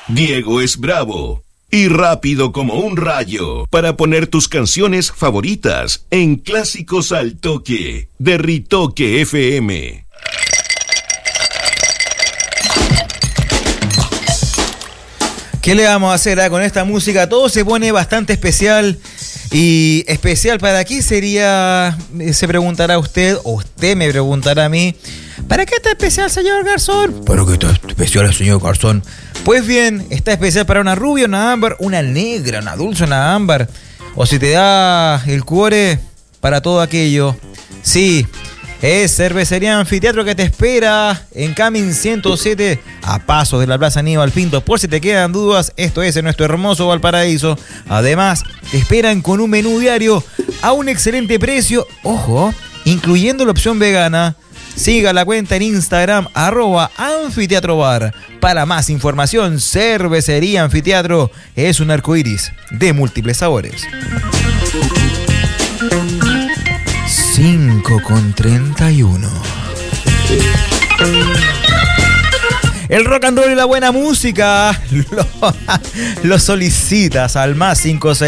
Diego es bravo y rápido como un rayo para poner tus canciones favoritas en Clásicos al Toque de Ritoque FM. ¿Qué le vamos a hacer con esta música? Todo se pone bastante especial. Y especial para qué sería, se preguntará usted, o usted me preguntará a mí, ¿para qué está especial, señor Garzón? ¿Para qué está especial, señor Garzón? Pues bien, está especial para una rubia, una ámbar, una negra, una dulce, una ámbar. O si te da el cuore, para todo aquello. Sí, es Cervecería Anfiteatro que te espera en Camin 107, a pasos de la Plaza Aníbal Pinto. Por si te quedan dudas, esto es en nuestro hermoso Valparaíso. Además, te esperan con un menú diario a un excelente precio, ojo, incluyendo la opción vegana. Siga la cuenta en Instagram, @anfiteatrobar. Para más información, Cervecería Anfiteatro es un arcoíris de múltiples sabores. 5:31. El rock and roll y la buena música lo solicitas al más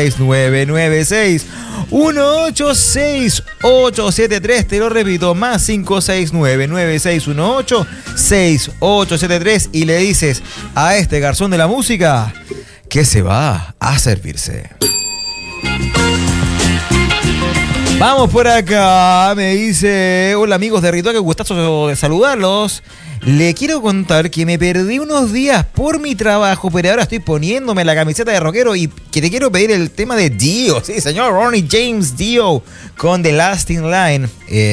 56996186873. Te lo repito, más 56996186873. Y le dices a este garzón de la música que se va a servirse. Vamos por acá, me dice, hola amigos de Ritoque, gustazo de saludarlos. Le quiero contar que me perdí unos días por mi trabajo, pero ahora estoy poniéndome la camiseta de rockero y que te quiero pedir el tema de Dio. Sí, señor, Ronnie James Dio con The Last in Line,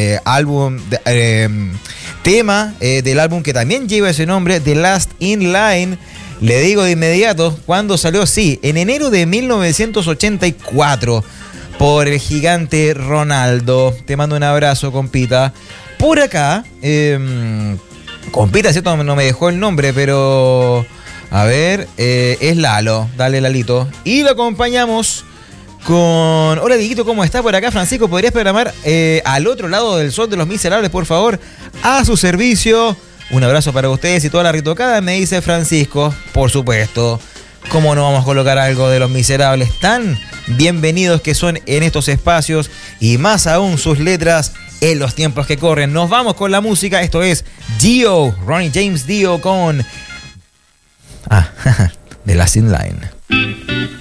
tema del álbum que también lleva ese nombre, The Last in Line. Le digo de inmediato, ¿cuándo salió? Sí, en enero de 1984. Por el gigante Ronaldo. Te mando un abrazo, compita. Por acá, compita, ¿cierto? No me dejó el nombre, pero... A ver, es Lalo. Dale, Lalito. Y lo acompañamos con... Hola, Dieguito, ¿cómo está? Por acá, Francisco, ¿podrías programar Al Otro Lado del Sol de los Miserables, por favor? A su servicio. Un abrazo para ustedes y toda la ritocada, me dice Francisco. Por supuesto. ¿Cómo no vamos a colocar algo de Los Miserables? Tan bienvenidos que son en estos espacios y más aún sus letras en los tiempos que corren. Nos vamos con la música. Esto es Dio, Ronnie James Dio con The Last in Line.